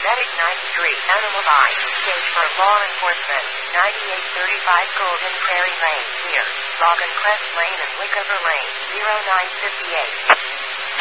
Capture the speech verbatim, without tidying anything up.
Medic ninety-three, Animal Eye, stage for law enforcement, ninety-eight thirty-five Golden Prairie Lane, here, Logan Crest Lane and Wickover Lane, zero nine five eight.